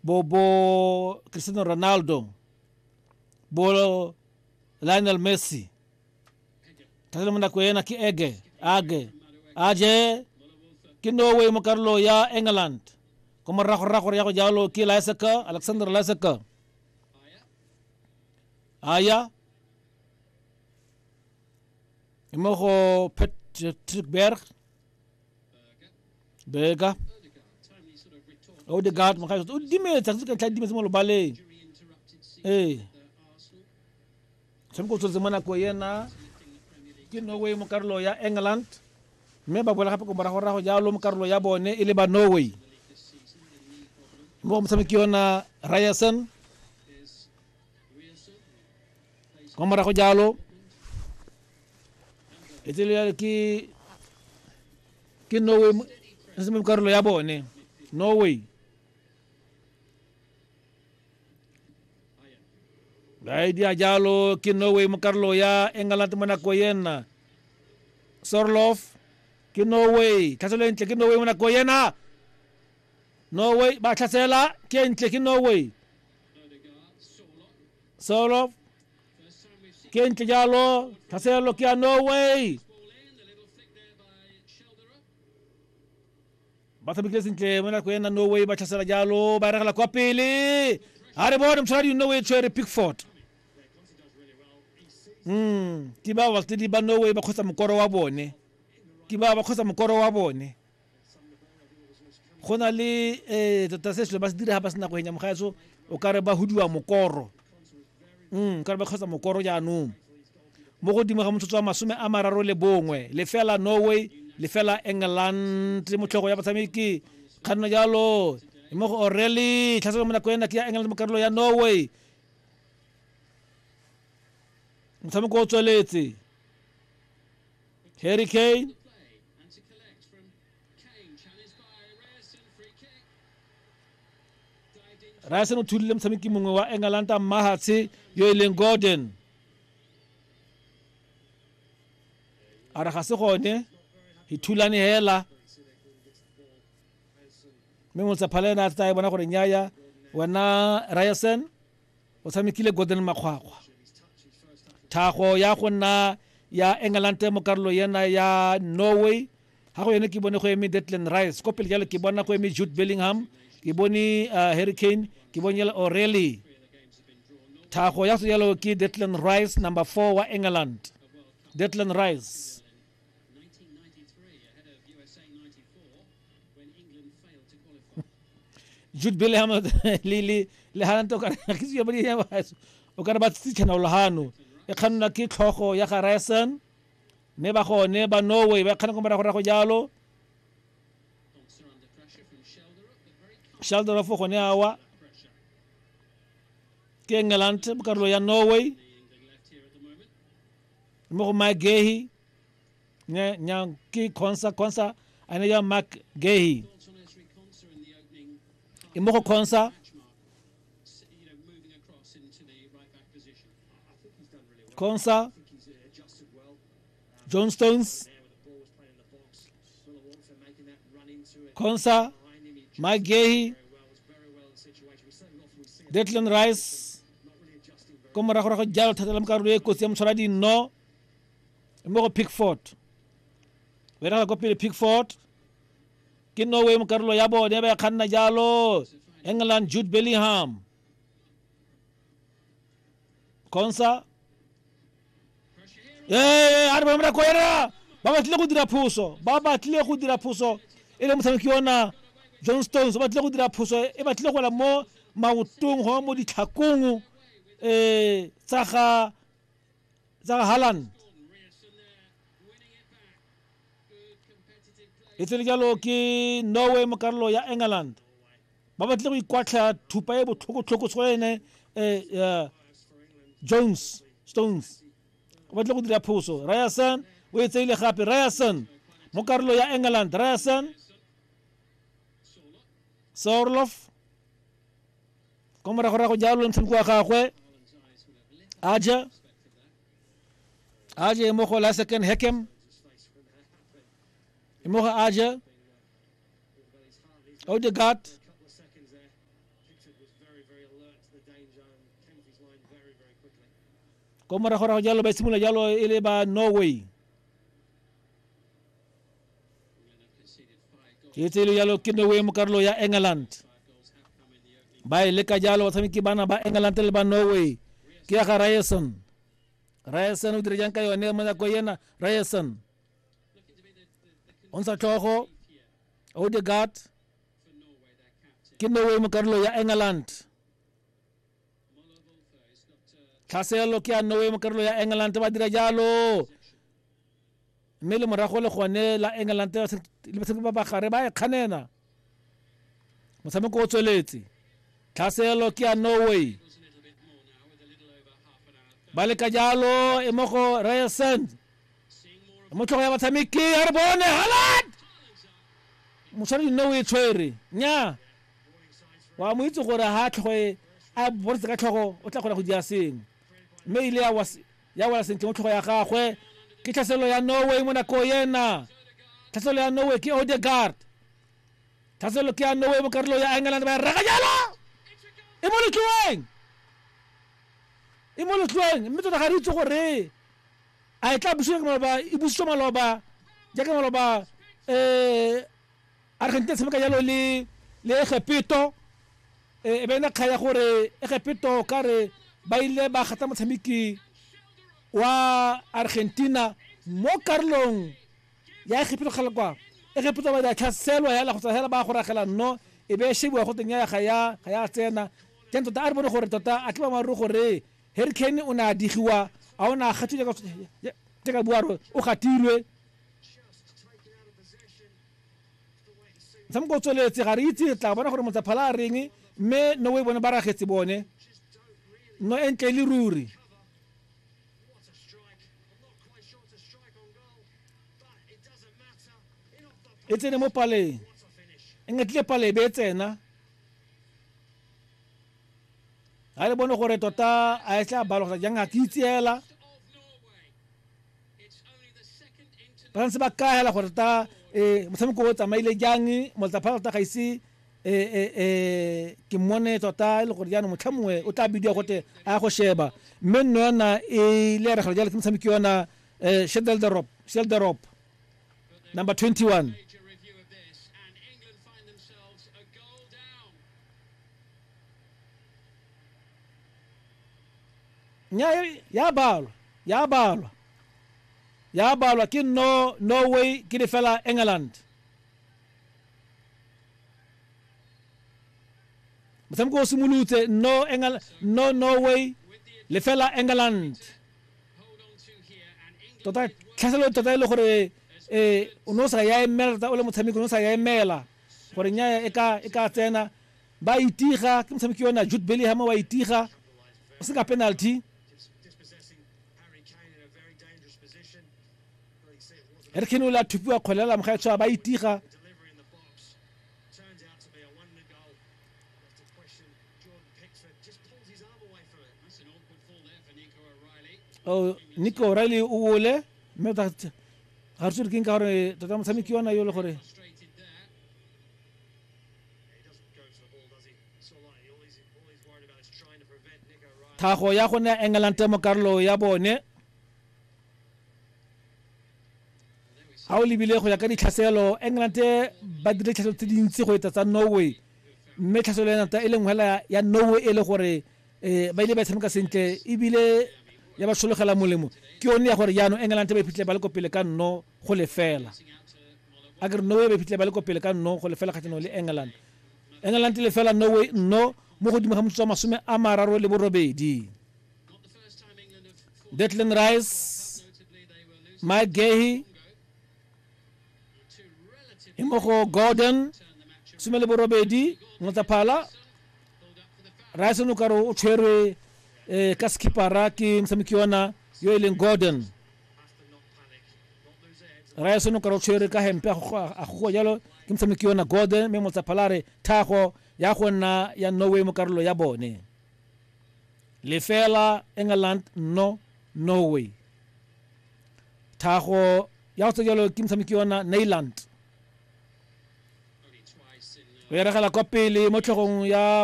bo Cristiano Ronaldo, bo Lionel Messi. Tasala mna kwena ki age aje ki Norway mo karlo ya England kuma rakho ya ko jalo ki Laisaka Alexander Laisaka aya mo ko Patrick Berger Odegaard mo kaso dime taxika dime mo lo bale sam ko tolze mana ko yena ki Norway mo karlo ya England me ba bola ko rakho jalo mo karlo ya bone ile ba Norway mo sam ki ona Ryerson ko rakho jalo itile ki Norway sam karlo ya bone Norway Idea jalo ki Norway mo karlo ya England mana ko yena Sorlof ki Norway kasolo entle ki Norway mana ko yena Norway ba chasela ki entle ki Norway Sorlof ki entle jalo kaselo ki Norway bata bigles entle mana ko yena Norway ba chasela jalo ba rakla ko pili are bodum sorry Norway chere Pickford kiba wakti di ba Norway ba khosa mokoro wa bone kiba ba khosa mokoro wa bone khona le tataseslo ba se dira ba sna go henya mogaiso o kare ba hudiwa mokoro kare ba khosa mokoro ja no mo go dimo ga motsotso wa masome a mararo le bongwe le fela Norway le fela England mo tlhogo ya batsameki khanno jalo mo go O'Reilly tlhaso mo na ko ena ke ya England mo karolo ya Norway motshameko o tsweletse Harry Kane Ryerson o thulile motshameki mongwe wa England a mahatse yo ileng Gordon ara ga se gone ithulane hela me mo tsaphala na tsa bona gore nyaya wena Ryerson o tshamekile Gordon makgwakgwa thago ya go nna ya England mo karolo yena ya Norway ha go yene ke bone go eme Declan Rice ko pele jalo ke bona go eme Jude Bellingham ke bone Harry Kane ke bone O'Reilly thago ya so yalo ke Declan Rice number 4 wa England Declan Rice Jude Bellingham le hanto ka ke bone ya o ka ba tsitshana lo hano e khanna ke tlhogo ya ga Ryerson me ba gone ba Norway ba khana go mara go jalo Sheldon fo gone awa ke England mo karolo ya Norway mo go Magehi nya ki konsa ane ya Mark Gehi mo go konsa Konsa John Stones Konsa Mike Gehi Declan Rice comme rakho jalo tatalam karlo ko sem soradi no mo Pickford wera ko Pickford kin Norway mo karlo yabo de be khanna jalo England Jude Bellingham Konsa arba mra ko era baba tle go dira phuso ile motshameki ona John Stones ba tle go dira phuso e ba tle go la mo maotong ho mo ditlhakong tsa Haaland itsele jalo ke Norway mo karolo ya England ba tle go ikwatla thupa e botlhoko tswene Stones ba tle go dira phuso Ryerson o etseile gape Ryerson mo karolo ya England Ryerson Sorlof como ra go jalo ntse kwa gagwe aja mo go la second Hakem mo go aja Odegaard ko morago jalo ba simula jalo ile ba Norway yetelo jalo Norway mo karlo ya England ba ile ka jalo samiki bana ba England le ba Norway kia ga Ryerson udire janka yo ne mana ko yena Ryerson onsa toho Odegaard Norway mo karlo ya England Kaselo kia Norway mo karlo ya England ba dira jalo mele morago le gone la England le ba gare ba khanena mosame ko tsweletse Kaselo kia Norway bale ka jalo e mogo Ryerson mo tloga ya batsamiki a re bone Haaland mosadi Norway tshwere nya wa mo itse gore ha tlhoe a borse ka tlhogo o tla kgona go dia seng mme ile ya wala sentle mo tlhogo ya gagwe ke tlhaselo ya Norway mo nako yena tlhaselo ya Norway ke Odegaard tlhaselo ke ya Norway mo karolo ya England ba rega jalo e mo lotloeng mme tota ga re itse gore a e tla buswa maloba jaaka maloba Argentina tshameka jalo le Egepto e bena kgaya gore Egepto ka re ba ile ba gata motshameki wa Argentina mo karolong ya Egepto kgalekwa Egepto ba da tšhaselwa ya la go tsaya ba go ragela no e be shebiwa go tenya ga ya tsena tento ta a re bone gore tota a tla ba maru gore Harry Kane o na digiwa a ona gatile ka buaro o gatilwe samko tsoletse ga re itse tla bona gore motsaphala a reng mme no we bone ba ragetse bone no entle le ruri e tsene mo paleng engetle pale be tsena a re bone gore tota a etla balogela jang a kitseela ba ntse ba kaela gore ta motshameko o tsamaile jang motsaphala ta ga ise ke mone tota ile gore jana motlhamwe o tla bidiwa gote a go sheba mme nno yona e le re ga jalo ke motshameki yona Sheldorop number 21 nya ya balwa ke Norway ke le fela England motshameko o simolotse Norway le fela England tota tlhaselo tota ile gore o no sa ya emela o le motshameko no sa ya emela gore nya e ka tsena ba itiga ke motshameki yona Jude Bellingham wa itiga o se ka penalty Harry Kane o la thupiwa kgolela mogaetswa ba itiga Nico O'Reilly o ole mme ga re tswe ke ka gore tota motshameki yona yo le gore thago ya gona England mo karolo ya bone ha o lebile go ya ka ditlhaselo England ba dire tlhaselo tse dintsi go etsa tsa Norway mme tlhaselo ya nata e leng hela ya Norway e le gore ba ile ba tshameka sentle ebile ya ba sologela molemo ke yone ya gore jaanong England ba iphitlhe ba le kopele ka nno go lefela a ke re Norway ba iphitlhe ba le kopele ka nno go lefela kgatlhanong le England le fela Norway nno mo godimo ga motsotso wa 38 Declan Rice Mike Gahey Imogo Gordon 18 motsaphala Rice no karo o tshwerwe ka skipara ke motshameki yona yo e leng Gordon Rice no karo tshwerwe ka hempe a go jalo ke motshameki yona Gordon mme motsaphala re thago ya gona ya Norway mo karolo ya bone lefela England no Norway thago ya go jalo ke motshameki yona Neyland re regela kwa pele mo tlhogong ya